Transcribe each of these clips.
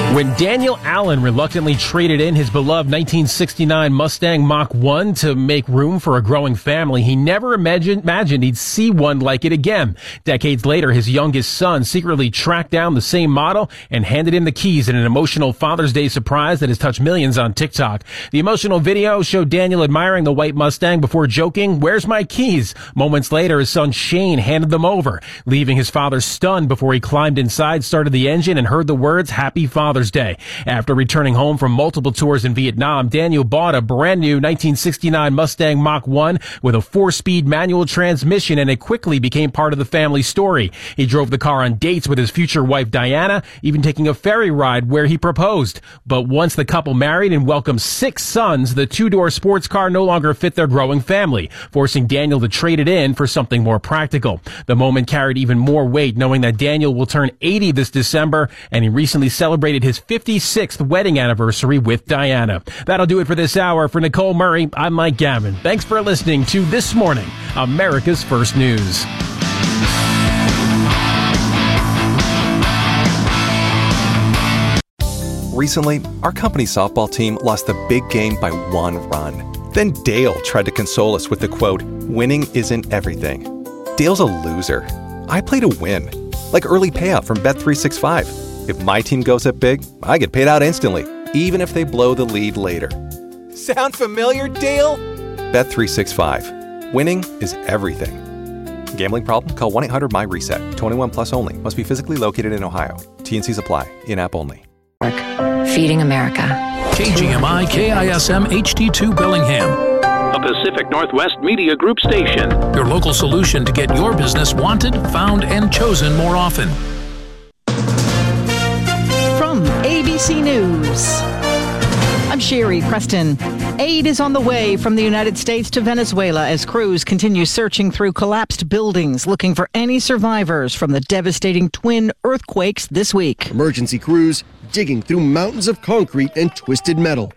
When Daniel Allen reluctantly traded in his beloved 1969 Mustang Mach-1 to make room for a growing family, he never imagined he'd see one like it again. Decades later, his youngest son secretly tracked down the same model and handed him the keys in an emotional Father's Day surprise that has touched millions on TikTok. The emotional video showed Daniel admiring the white Mustang before joking, "Where's my keys?" Moments later, his son Shane handed them over, leaving his father stunned before he climbed inside, started the engine, and heard the words, "Happy Father's Day." After returning home from multiple tours in Vietnam, Daniel bought a brand new 1969 Mustang Mach-1 with a 4-speed manual transmission, and it quickly became part of the family story. He drove the car on dates with his future wife Diana, even taking a ferry ride where he proposed. But once the couple married and welcomed 6 sons, the 2-door sports car no longer fit their growing family, forcing Daniel to trade it in for something more practical. The moment carried even more weight, knowing that Daniel will turn 80 this December, and he recently celebrated his 56th wedding anniversary with Diana. That'll do it for this hour. For Nicole Murray, I'm Mike Gavin. Thanks for listening to This Morning, America's First News. Recently, our company softball team lost the big game by 1 run. Then Dale tried to console us with the quote, "Winning isn't everything." Dale's a loser. I play to win, like early payout from Bet365. If my team goes up big, I get paid out instantly, even if they blow the lead later. Sound familiar, Dale? Bet365. Winning is everything. Gambling problem? Call 1-800-MY-RESET. 21 plus only. Must be physically located in Ohio. T&Cs apply. In-app only. Feeding America. KGMI KISM HD2 Bellingham. A Pacific Northwest Media Group station. Your local solution to get your business wanted, found, and chosen more often. From ABC News, I'm Sherry Preston. Aid is on the way from the United States to Venezuela as crews continue searching through collapsed buildings, looking for any survivors from the devastating twin earthquakes this week. Emergency crews digging through mountains of concrete and twisted metal.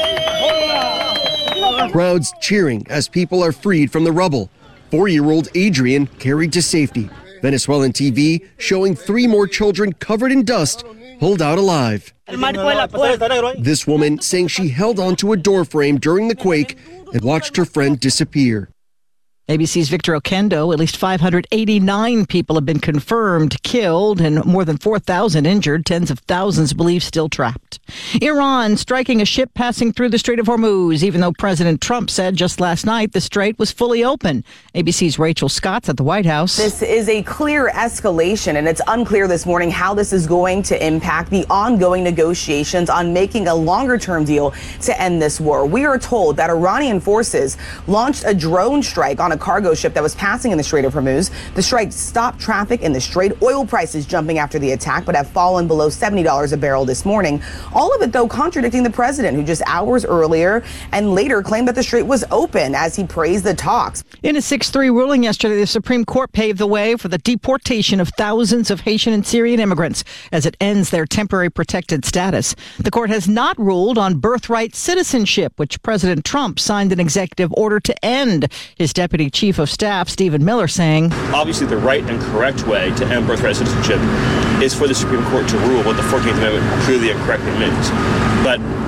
Crowds cheering as people are freed from the rubble. 4-year-old Adrian carried to safety. Venezuelan TV showing 3 more children covered in dust pulled out alive. This woman saying she held onto a door frame during the quake and watched her friend disappear. ABC's Victor Oquendo, at least 589 people have been confirmed killed and more than 4,000 injured, tens of thousands believed still trapped. Iran striking a ship passing through the Strait of Hormuz, even though President Trump said just last night the strait was fully open. ABC's Rachel Scott's at the White House. This is a clear escalation, and it's unclear this morning how this is going to impact the ongoing negotiations on making a longer-term deal to end this war. We are told that Iranian forces launched a drone strike on a cargo ship that was passing in the Strait of Hormuz. The strike stopped traffic in the strait. Oil prices jumping after the attack, but have fallen below $70 a barrel this morning. All of it, though, contradicting the president, who just hours earlier and later claimed that the strait was open as he praised the talks. In a 6-3 ruling yesterday, the Supreme Court paved the way for the deportation of thousands of Haitian and Syrian immigrants as it ends their temporary protected status. The court has not ruled on birthright citizenship, which President Trump signed an executive order to end. His deputy chief of staff, Stephen Miller, saying, "Obviously, the right and correct way to end birthright citizenship is for the Supreme Court to rule what the 14th Amendment clearly and correctly means. But